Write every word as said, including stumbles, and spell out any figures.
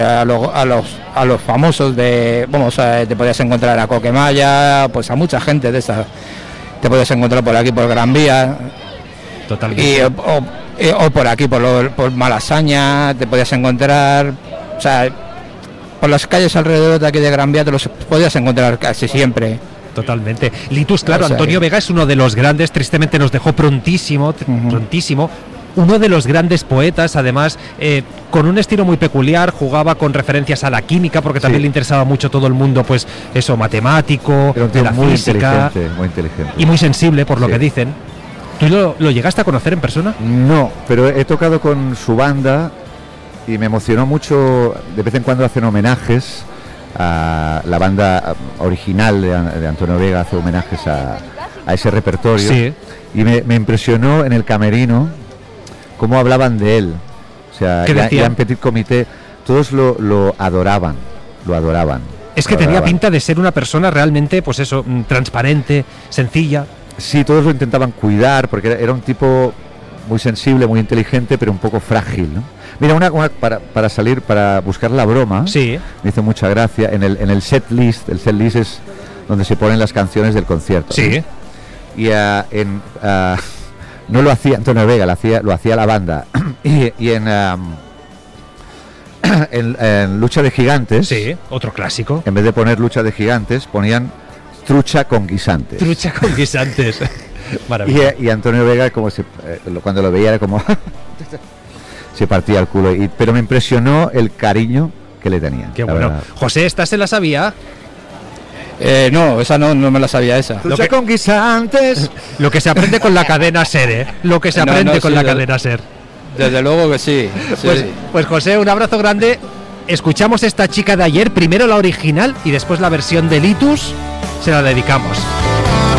A los, a los, a los famosos de, vamos, a, te podías encontrar a Coquemaya, pues a mucha gente de esa, te podías encontrar por aquí por Gran Vía. Totalmente. Y, o, o por aquí por, lo, por Malasaña, te podías encontrar, o sea, por las calles alrededor de aquí de Gran Vía te los podías encontrar casi siempre. Totalmente. Litus, claro, o sea, Antonio que... Vega es uno de los grandes, tristemente nos dejó prontísimo, uh-huh. prontísimo. Uno de los grandes poetas, además, eh, con un estilo muy peculiar, jugaba con referencias a la química, porque también sí. le interesaba mucho todo el mundo, pues eso, matemático, de la muy física, inteligente, muy inteligente. Y muy sensible, por lo sí. que dicen. ¿Tú lo, lo llegaste a conocer en persona? No, pero he tocado con su banda y me emocionó mucho. De vez en cuando hacen homenajes a la banda original de, de Antonio Vega, hace homenajes a, a ese repertorio. Sí. Y me, me impresionó en el camerino cómo hablaban de él, o sea, ya, ya en Petit Comité, todos lo, lo adoraban, lo adoraban. Es que tenía pinta de ser una persona realmente, pues eso, transparente, sencilla. Sí, todos lo intentaban cuidar, porque era un tipo muy sensible, muy inteligente, pero un poco frágil, ¿no? Mira, una, una para, para salir, para buscar la broma, sí. me hizo mucha gracia, en el, en el set list, el set list es donde se ponen las canciones del concierto. Sí. ¿no? Y uh, en... Uh, no lo hacía Antonio Vega, lo hacía, lo hacía la banda. y, y en, um, en, en Lucha de Gigantes... Sí, otro clásico. En vez de poner Lucha de Gigantes, ponían Trucha con guisantes. Trucha con guisantes. y, y Antonio Vega, como se, eh, cuando lo veía, era como... se partía el culo. Y, pero me impresionó el cariño que le tenían. Qué bueno. Verdad. José, ¿esta se la sabía? Eh, no, esa no, no me la sabía esa. Lo que, con guisantes. Lo que se aprende con la cadena SER, ¿eh? Lo que se aprende no, no, con sí, la desde, cadena SER. Desde luego que sí. sí. Pues, pues José, un abrazo grande. Escuchamos esta chica de ayer, primero la original y después la versión de Litus, se la dedicamos.